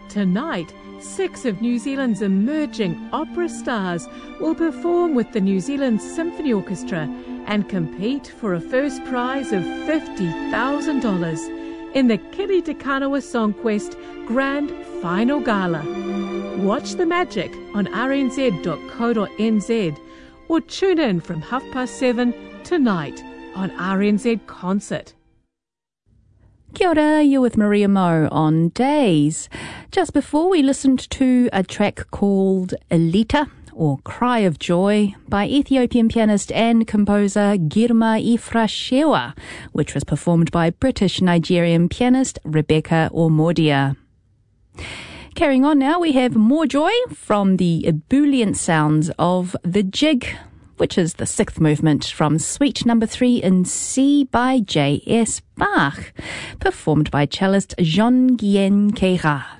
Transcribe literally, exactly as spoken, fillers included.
Tonight, six of New Zealand's emerging opera stars will perform with the New Zealand Symphony Orchestra and compete for a first prize of fifty thousand dollars in the Kiri Te Kanawa Song Quest Grand Final Gala. Watch the magic on r n z dot co dot n z or tune in from half past seven tonight on R N Z Concert. Kia ora, you're with Maria Mo on Days. Just before, we listened to a track called Elita, or Cry of Joy, by Ethiopian pianist and composer Girma Ifrashewa, which was performed by British-Nigerian pianist Rebecca Ormodia. Carrying on now, we have more joy from the ebullient sounds of The Jig, which is the sixth movement from Suite Number Three in C by J S Bach, performed by cellist Jean-Guyen Queyras.